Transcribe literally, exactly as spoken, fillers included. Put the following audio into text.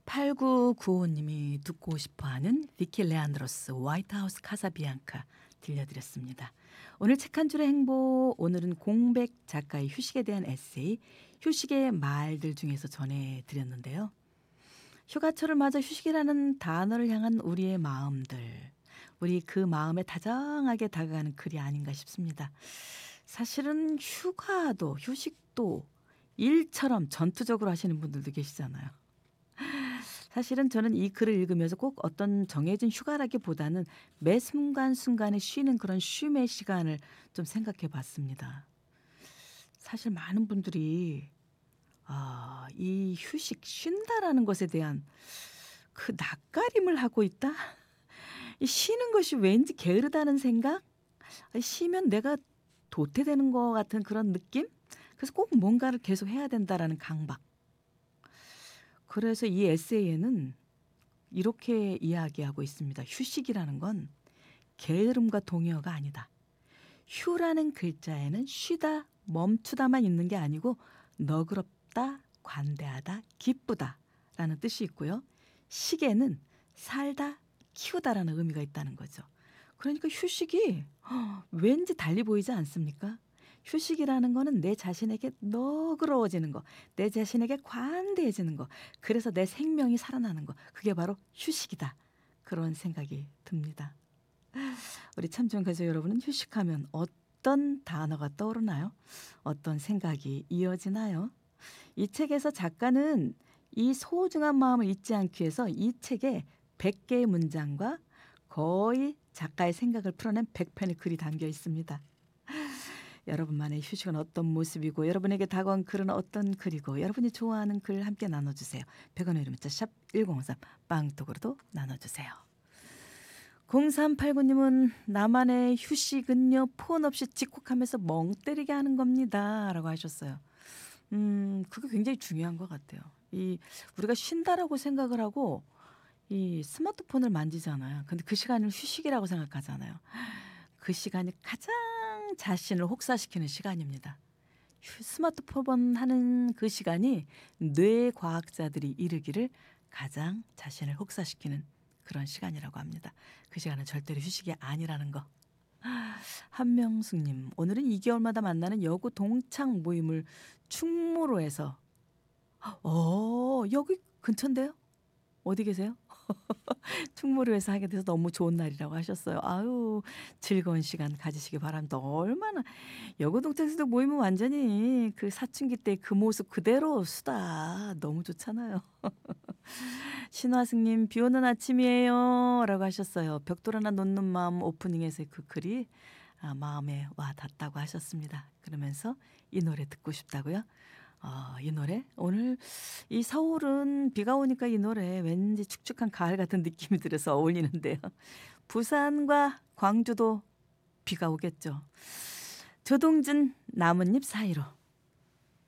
팔구구오 님이 듣고 싶어하는 비키 레안드로스 화이트하우스 카사비앙카 들려드렸습니다. 오늘 책 한 줄의 행복, 오늘은 공백 작가의 휴식에 대한 에세이 휴식의 말들 중에서 전해드렸는데요. 휴가철을 맞아 휴식이라는 단어를 향한 우리의 마음들, 우리 그 마음에 다정하게 다가가는 글이 아닌가 싶습니다. 사실은 휴가도 휴식도 일처럼 전투적으로 하시는 분들도 계시잖아요. 사실은 저는 이 글을 읽으면서 꼭 어떤 정해진 휴가라기보다는 매 순간순간에 쉬는 그런 쉼의 시간을 좀 생각해 봤습니다. 사실 많은 분들이 아, 이 휴식, 쉰다라는 것에 대한 그 낯가림을 하고 있다? 이 쉬는 것이 왠지 게으르다는 생각? 아, 쉬면 내가 도태되는 것 같은 그런 느낌? 그래서 꼭 뭔가를 계속 해야 된다라는 강박. 그래서 이 에세이에는 이렇게 이야기하고 있습니다. 휴식이라는 건 게으름과 동의어가 아니다. 휴라는 글자에는 쉬다, 멈추다만 있는 게 아니고 너그럽다, 관대하다, 기쁘다 라는 뜻이 있고요. 식에는 살다, 키우다라는 의미가 있다는 거죠. 그러니까 휴식이 왠지 달리 보이지 않습니까? 휴식이라는 거는 내 자신에게 너그러워지는 거, 내 자신에게 관대해지는 거, 그래서 내 생명이 살아나는 거, 그게 바로 휴식이다. 그런 생각이 듭니다. 우리 참좋은 가족 여러분은 휴식하면 어떤 단어가 떠오르나요? 어떤 생각이 이어지나요? 이 책에서 작가는 이 소중한 마음을 잊지 않기 위해서 이 책에 백 개의 문장과 거의 작가의 생각을 풀어낸 백 편의 글이 담겨 있습니다. 여러분만의 휴식은 어떤 모습이고 여러분에게 다가온 글은 어떤 글이고 여러분이 좋아하는 글 함께 나눠주세요. 백 원의 문자 샵 일공오삼 빵톡으로도 나눠주세요. 공삼팔구 님은 나만의 휴식은요 폰 없이 집콕하면서 멍 때리게 하는 겁니다 라고 하셨어요. 음, 그게 굉장히 중요한 것 같아요. 이 우리가 쉰다라고 생각을 하고 이 스마트폰을 만지잖아요. 근데 그 시간을 휴식이라고 생각하잖아요. 그 시간이 가장 자신을 혹사시키는 시간입니다. 휴- 스마트폰 하는 그 시간이 뇌과학자들이 이르기를 가장 자신을 혹사시키는 그런 시간이라고 합니다. 그 시간은 절대로 휴식이 아니라는 거. 한명숙님, 오늘은 이 개월마다 만나는 여고 동창 모임을 충무로에서 어 여기 근처인데요? 어디 계세요? 충무로에서 하게 돼서 너무 좋은 날이라고 하셨어요. 아유, 즐거운 시간 가지시기 바랍니다. 얼마나 여고 동창회도 모이면 완전히 그 사춘기 때 그 모습 그대로 수다. 너무 좋잖아요. 신화승님, 비 오는 아침이에요 라고 하셨어요. 벽돌 하나 놓는 마음 오프닝에서 그 글이 아, 마음에 와 닿다고 하셨습니다. 그러면서 이 노래 듣고 싶다고요? 어, 이 노래 오늘 이 서울은 비가 오니까 이 노래 왠지 축축한 가을 같은 느낌이 들어서 어울리는데요. 부산과 광주도 비가 오겠죠. 조동진 나뭇잎 사이로